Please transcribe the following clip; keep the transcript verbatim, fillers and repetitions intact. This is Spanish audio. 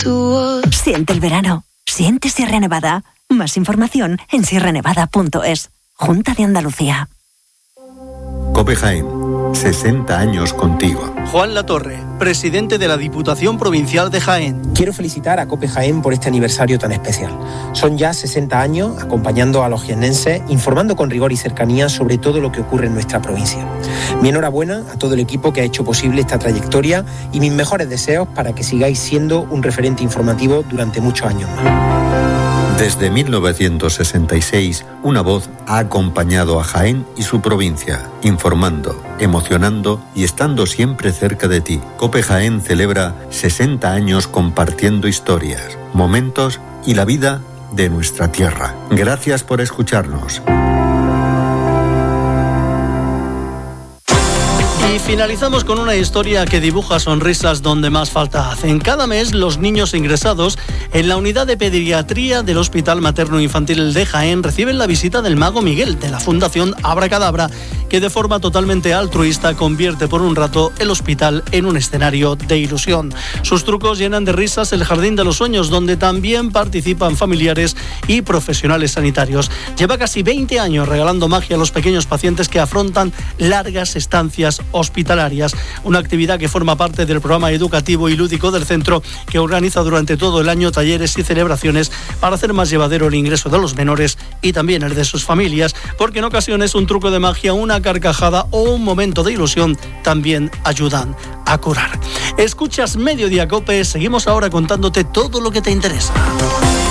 Siente el verano. Siente Sierra Nevada. Más información en sierra nevada punto es. Junta de Andalucía. COPE Jaén, sesenta años contigo. Juan Latorre, presidente de la Diputación Provincial de Jaén. Quiero felicitar a COPE Jaén por este aniversario tan especial. Son ya sesenta años acompañando a los jiennenses, informando con rigor y cercanía sobre todo lo que ocurre en nuestra provincia. Mi enhorabuena a todo el equipo que ha hecho posible esta trayectoria y mis mejores deseos para que sigáis siendo un referente informativo durante muchos años más. Desde mil novecientos sesenta y seis, una voz ha acompañado a Jaén y su provincia, informando, emocionando y estando siempre cerca de ti. COPE Jaén celebra sesenta años compartiendo historias, momentos y la vida de nuestra tierra. Gracias por escucharnos. Y finalizamos con una historia que dibuja sonrisas donde más falta hacen. Cada mes los niños ingresados en la unidad de pediatría del Hospital Materno Infantil de Jaén reciben la visita del Mago Miguel de la Fundación Abracadabra, que de forma totalmente altruista convierte por un rato el hospital en un escenario de ilusión. Sus trucos llenan de risas el Jardín de los Sueños, donde también participan familiares y profesionales sanitarios. Lleva casi veinte años regalando magia a los pequeños pacientes que afrontan largas estancias hospitalarias, una actividad que forma parte del programa educativo y lúdico del centro, que organiza durante todo el año talleres y celebraciones para hacer más llevadero el ingreso de los menores y también el de sus familias, porque en ocasiones un truco de magia, una carcajada o un momento de ilusión también ayudan a curar. Escuchas Mediodía COPE, seguimos ahora contándote todo lo que te interesa.